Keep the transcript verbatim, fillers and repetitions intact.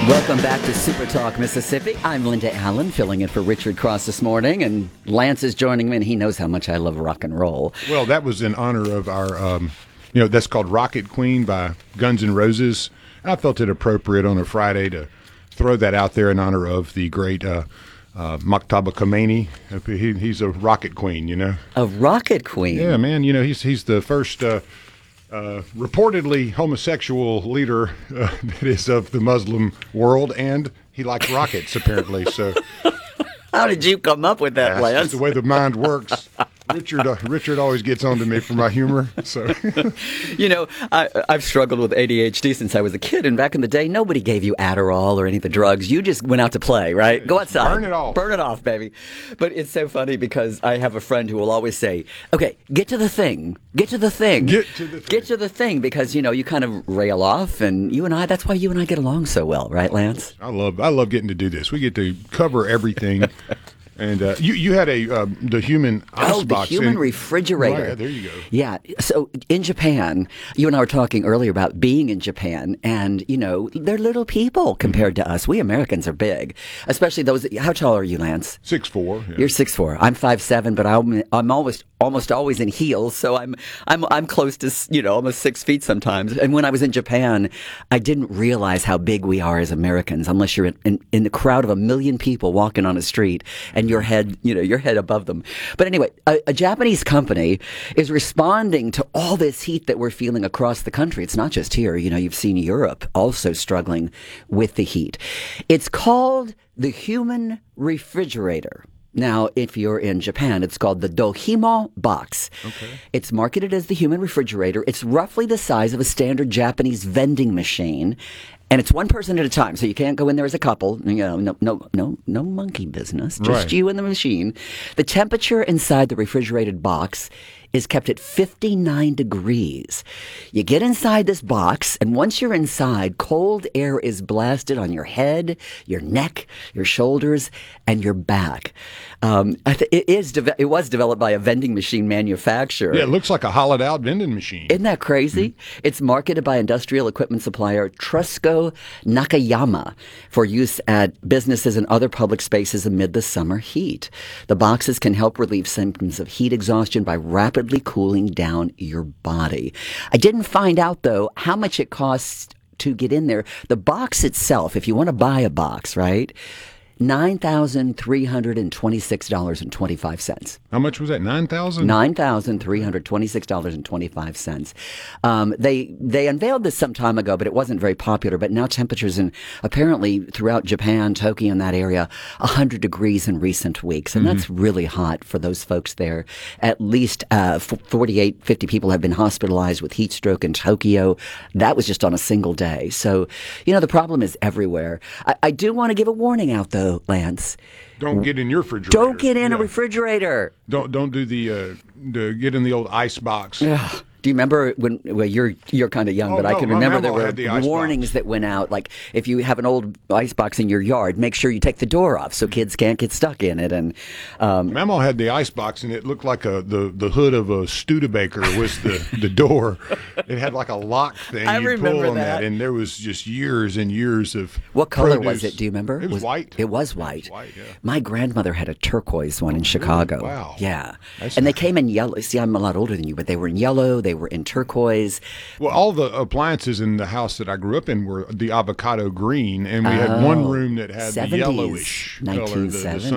Welcome back to Super Talk Mississippi. I'm Linda Allen, filling in for Richard Cross this morning, and Lance is joining me, and he knows how much I love rock and roll. Well, that was in honor of our, um, you know, that's called Rocket Queen by Guns N' Roses. I felt it appropriate on a Friday to throw that out there in honor of the great uh, uh, Maktaba Khomeini. He, he's a rocket queen, you know. A rocket queen? Yeah, man. You know, he's he's the first uh, uh, reportedly homosexual leader uh, that is of the Muslim world, and he likes rockets, apparently. So, how did you come up with that, that's Lance? just the way the mind works. Richard uh, Richard always gets on to me for my humor. So, you know, I, I've struggled with A D H D since I was a kid, and back in the day, nobody gave you Adderall or any of the drugs. You just went out to play, right? Go outside. Burn it off. Burn it off, baby. But it's so funny because I have a friend who will always say, okay, get to the thing. Get to the thing. Get to the thing. Get to the thing, because, you know, you kind of rail off, and you and I, that's why you and I get along so well, right, Lance? I love I love getting to do this. We get to cover everything. And uh, you you had a uh, the human ice oh, box the human in, refrigerator. Right, there you go. Yeah. So in Japan, you and I were talking earlier about being in Japan, and you know they're little people compared to us. We Americans are big, especially those. How tall are you, Lance? Six four. Yeah. You're six four. I'm five seven, but I'm I'm almost almost always in heels, so I'm I'm I'm close to you know almost six feet sometimes. And when I was in Japan, I didn't realize how big we are as Americans, unless you're in, in, in the crowd of a million people walking on a street and your head, you know, your head above them. But anyway, a, a Japanese company is responding to all this heat that we're feeling across the country. It's not just here. You know, you've seen Europe also struggling with the heat. It's called the human refrigerator. Now, if you're in Japan, it's called the Dohimo box. Okay. It's marketed as the human refrigerator. It's roughly the size of a standard Japanese vending machine. And it's one person at a time, so you can't go in there as a couple. You know, no, no, no, no monkey business. Just right. You and the machine. The temperature inside the refrigerated box is kept at fifty-nine degrees. You get inside this box, and once you're inside, cold air is blasted on your head, your neck, your shoulders, and your back. Um, I th- it is. De- it was developed by a vending machine manufacturer. Yeah, it looks like a hollowed-out vending machine. Isn't that crazy? Mm-hmm. It's marketed by industrial equipment supplier Trusco Nakayama for use at businesses and other public spaces amid the summer heat. The boxes can help relieve symptoms of heat exhaustion by rapidly cooling down your body. I didn't find out, though, how much it costs to get in there. The box itself, if you want to buy a box, right? nine thousand three hundred twenty-six dollars and twenty-five cents. How much was that? nine thousand dollars? nine thousand three hundred twenty-six dollars and twenty-five cents. Um, they they unveiled this some time ago, but it wasn't very popular. But now temperatures in apparently throughout Japan, Tokyo, in that area, one hundred degrees in recent weeks. And mm-hmm. that's really hot for those folks there. At least uh, forty-eight, fifty people have been hospitalized with heat stroke in Tokyo. That was just on a single day. So, you know, the problem is everywhere. I, I do want to give a warning out, though, Lance. Don't get in your refrigerator. Don't get in yeah. a refrigerator. Don't don't do the uh, the get in the old ice box. Yeah. Do you remember when? Well, you're you're kind of young, oh, but no, I can remember there were the warnings box. that went out. Like if you have an old ice box in your yard, make sure you take the door off so kids can't get stuck in it. And um, Mama had the ice box, and it looked like a the, the hood of a Studebaker was the, the door. It had like a lock thing. I You'd remember pull on that. that, and there was just years and years of. What color produce. was it? Do you remember? It was, was white. It was white. It was white. Yeah. My grandmother had a turquoise one in Chicago. Really? Wow. Yeah, That's and nice. they came in yellow. See, I'm a lot older than you, but they were in yellow. They were in turquoise. Well, all the appliances in the house that I grew up in were the avocado green, and we had Oh, one room that had the seventies, yellowish color, the, the nineteen seventy.